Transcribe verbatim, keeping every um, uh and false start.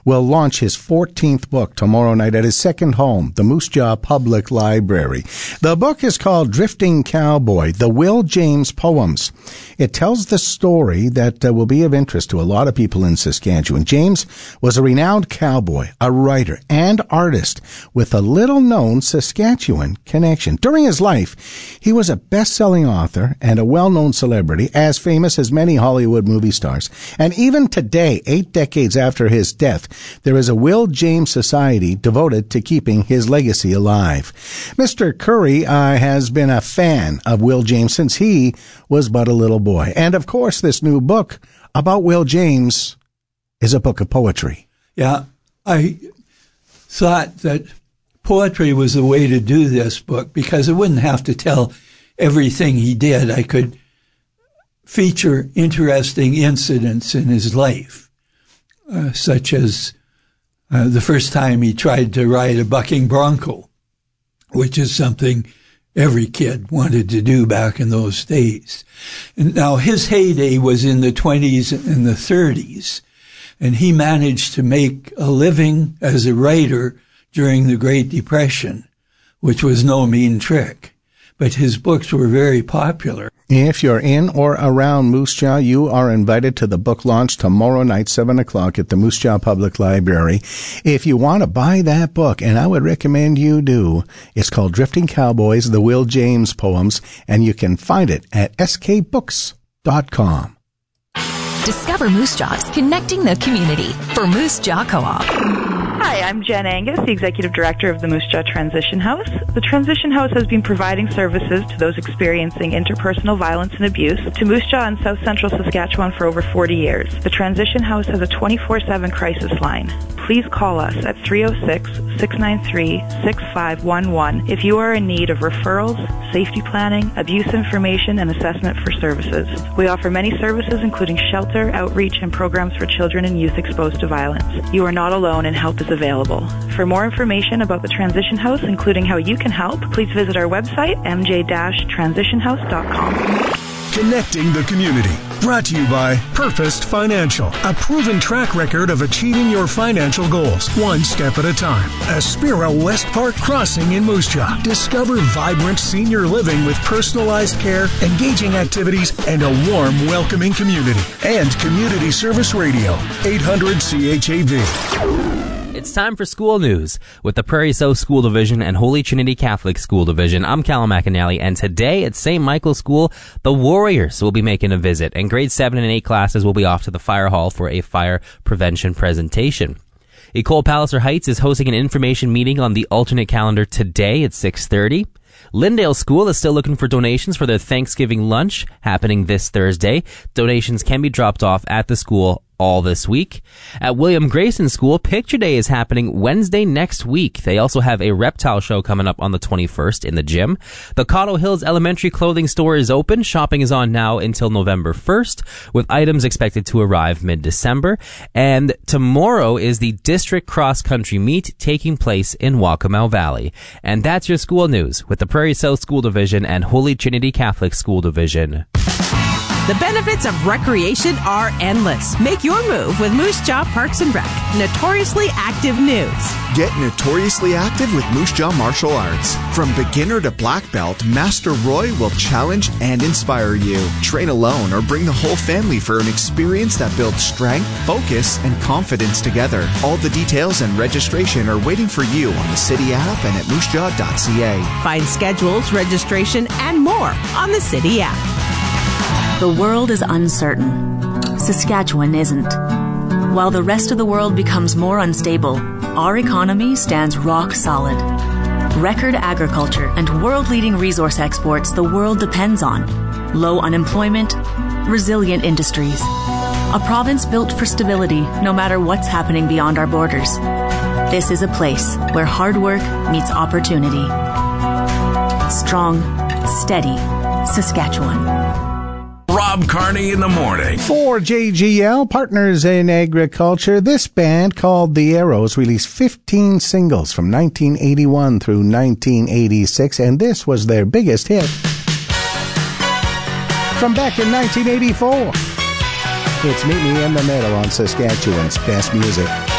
will launch his fourteenth book tomorrow night at his second home, the Moose Jaw Public Library. The book is called Drifting Cowboy, The Will James Poems. It tells the story that uh, will be of interest to a lot of people in Saskatchewan. James was a renowned cowboy, a writer, and artist with a little-known Saskatchewan connection. During his life, he was a best-selling author and a well-known celebrity, as famous as many Hollywood movie stars. And even today, eight decades after his death, there is a Will James Society devoted to keeping his legacy alive. Mister Curry uh, has been a fan of Will James since he was but a little boy. And, of course, this new book about Will James is a book of poetry. Yeah, I thought that poetry was the way to do this book because I wouldn't have to tell everything he did. I could feature interesting incidents in his life. Uh, such as uh, the first time he tried to ride a bucking bronco, which is something every kid wanted to do back in those days. And now, his heyday was in the twenties and the thirties, and he managed to make a living as a writer during the Great Depression, which was no mean trick. But his books were very popular. If you're in or around Moose Jaw, you are invited to the book launch tomorrow night, seven o'clock at the Moose Jaw Public Library. If you want to buy that book, and I would recommend you do, it's called Drifting Cowboys, The Will James Poems, and you can find it at s k books dot com. Discover Moose Jaw's connecting the community for Moose Jaw Co-op. Hi, I'm Jen Angus, the Executive Director of the Moose Jaw Transition House. The Transition House has been providing services to those experiencing interpersonal violence and abuse to Moose Jaw and South Central Saskatchewan for over forty years. The Transition House has a twenty-four seven crisis line. Please call us at three oh six, six nine three, six five one one if you are in need of referrals, safety planning, abuse information, and assessment for services. We offer many services including shelter, outreach, and programs for children and youth exposed to violence. You are not alone and help is available. For more information about the Transition House, including how you can help, please visit our website, m j dash transition house dot com. Connecting the community. Brought to you by Purposed Financial, a proven track record of achieving your financial goals, one step at a time. Aspira West Park Crossing in Moose Jaw. Discover vibrant senior living with personalized care, engaging activities, and a warm, welcoming community. And Community Service Radio, eight hundred C H A V. It's time for school news with the Prairie South School Division and Holy Trinity Catholic School Division. I'm Callum McAnally, and today at Saint Michael's School, the Warriors will be making a visit, and grade seven and eight classes will be off to the fire hall for a fire prevention presentation. Ecole Palliser Heights is hosting an information meeting on the alternate calendar today at six thirty. Lyndale School is still looking for donations for their Thanksgiving lunch happening this Thursday. Donations can be dropped off at the school all this week. At William Grayson School, Picture Day is happening Wednesday next week. They also have a reptile show coming up on the twenty-first in the gym. The Cottle Hills Elementary Clothing Store is open. Shopping is on now until November first, with items expected to arrive mid-December. And tomorrow is the District Cross Country Meet taking place in Waccamaw Valley. And that's your school news with the Prairie South School Division and Holy Trinity Catholic School Division. The benefits of recreation are endless. Make your move with Moose Jaw Parks and Rec. Notoriously Active News. Get notoriously active with Moose Jaw Martial Arts. From beginner to black belt, Master Roy will challenge and inspire you. Train alone or bring the whole family for an experience that builds strength, focus, and confidence together. All the details and registration are waiting for you on the City app and at moose jaw dot c a. Find schedules, registration, and more on the City app. The world is uncertain. Saskatchewan isn't. While the rest of the world becomes more unstable, our economy stands rock solid. Record agriculture and world-leading resource exports the world depends on. Low unemployment, resilient industries. A province built for stability no matter what's happening beyond our borders. This is a place where hard work meets opportunity. Strong, steady Saskatchewan. Rob Carney in the morning. For J G L, Partners in Agriculture, this band called The Arrows released fifteen singles from nineteen eighty-one through nineteen eighty-six, and this was their biggest hit from back in nineteen eighty-four. It's Meet Me in the Middle on Saskatchewan's Best Music.